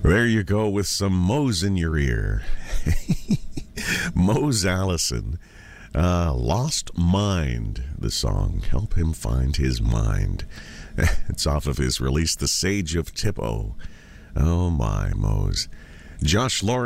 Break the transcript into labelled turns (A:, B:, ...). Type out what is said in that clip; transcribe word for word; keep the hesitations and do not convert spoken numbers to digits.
A: There you go with some Mose in your ear. Mose Allison, uh, Lost Mind, the song. Help him find his mind. It's off of his release, The Sage of Tippo. Oh my, Mose. Josh Lawrence.